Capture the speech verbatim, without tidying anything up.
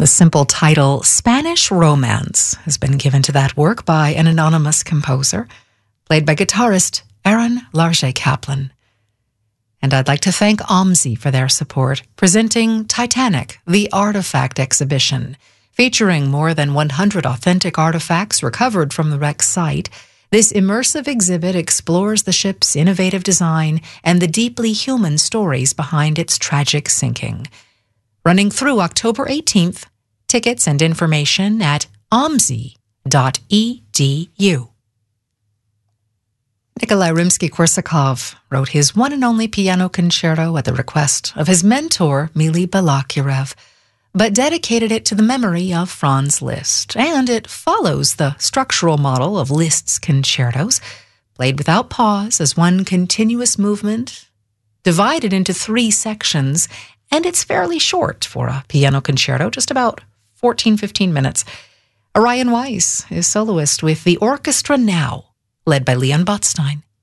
The simple title, Spanish Romance, has been given to that work by an anonymous composer, played by guitarist Aaron Large Kaplan. And I'd like to thank OMSI for their support, presenting Titanic, the Artifact Exhibition, featuring more than one hundred authentic artifacts recovered from the wreck site. This immersive exhibit explores the ship's innovative design and the deeply human stories behind its tragic sinking. Running through October eighteenth, tickets and information at omsi dot e d u. Nikolai Rimsky-Korsakov wrote his one and only piano concerto at the request of his mentor, Mili Balakirev, but dedicated it to the memory of Franz Liszt, and it follows the structural model of Liszt's concertos, played without pause as one continuous movement, divided into three sections, and it's fairly short for a piano concerto, just about fourteen, fifteen minutes. Orion Weiss is soloist with the orchestra now, led by Leon Botstein.